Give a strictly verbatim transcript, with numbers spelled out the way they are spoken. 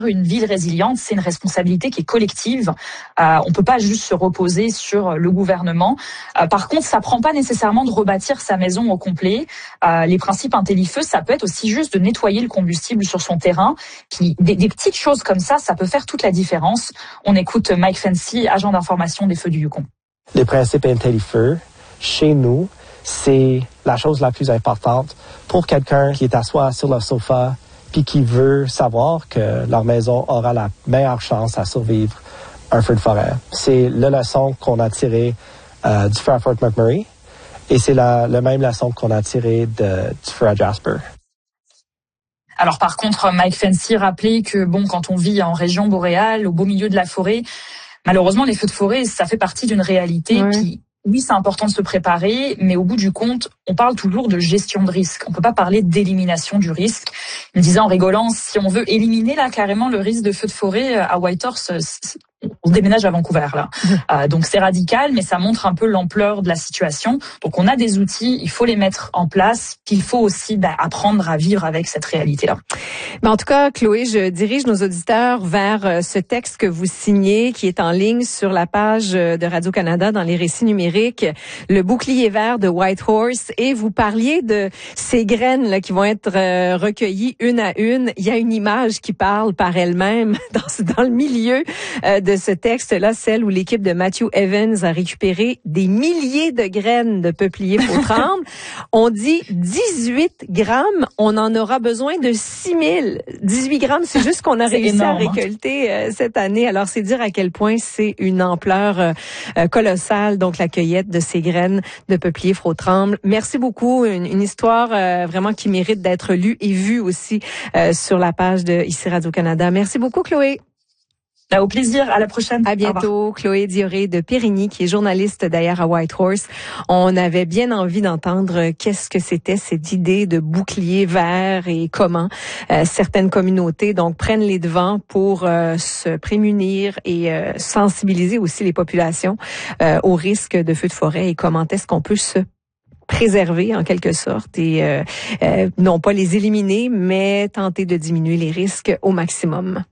une ville résiliente, c'est une responsabilité qui est collective. Euh, on peut pas juste se reposer sur le gouvernement. Euh, par contre, ça prend pas nécessairement de rebâtir sa maison au complet. Euh, les principes IntelliFeu, ça peut être aussi juste de nettoyer le combustible sur son terrain. Puis des, des petites choses comme ça, ça peut faire toute la différence. On écoute Mike Fancy, agent d'information des Feux du Yukon. Les principes IntelliFeu, chez nous, c'est la chose la plus importante pour quelqu'un qui est assis sur le sofa puis qui veut savoir que leur maison aura la meilleure chance à survivre un feu de forêt. C'est la leçon qu'on a tirée euh, du feu à Fort McMurray et c'est la, la même leçon qu'on a tirée de, du feu à Jasper. Alors par contre, Mike Fancy rappelait que bon, quand on vit en région boréale, au beau milieu de la forêt, malheureusement les feux de forêt, ça fait partie d'une réalité. Oui. Puis oui, c'est important de se préparer, mais au bout du compte, on parle toujours de gestion de risque. On peut pas parler d'élimination du risque. Il me disait en rigolant, si on veut éliminer là carrément le risque de feu de forêt à Whitehorse, on se déménage à Vancouver là. Euh, donc c'est radical, mais ça montre un peu l'ampleur de la situation. Donc on a des outils, il faut les mettre en place, puis il faut aussi bah, apprendre à vivre avec cette réalité-là. Ben en tout cas, Chloé, je dirige nos auditeurs vers ce texte que vous signez, qui est en ligne sur la page de Radio-Canada dans les récits numériques, le bouclier vert de Whitehorse, et vous parliez de ces graines là qui vont être euh, recueillies une à une. Il y a une image qui parle par elle-même dans, dans le milieu euh, de de ce texte-là, celle où l'équipe de Matthew Evans a récupéré des milliers de graines de peuplier faux tremble. On dit dix-huit grammes, on en aura besoin de six mille. dix-huit grammes, c'est juste qu'on a réussi énorme. à récolter euh, cette année. Alors, c'est dire à quel point c'est une ampleur euh, colossale, donc la cueillette de ces graines de peuplier faux tremble. Merci beaucoup. Une, une histoire euh, vraiment qui mérite d'être lue et vue aussi euh, sur la page de ici Radio-Canada. Merci beaucoup, Chloé. Au plaisir, à la prochaine. À bientôt. Chloé Dioré de Périgny, qui est journaliste d'ailleurs à Whitehorse. On avait bien envie d'entendre qu'est-ce que c'était cette idée de bouclier vert et comment euh, certaines communautés donc prennent les devants pour euh, se prémunir et euh, sensibiliser aussi les populations euh, au risque de feux de forêt et comment est-ce qu'on peut se préserver en quelque sorte et euh, euh, non pas les éliminer, mais tenter de diminuer les risques au maximum.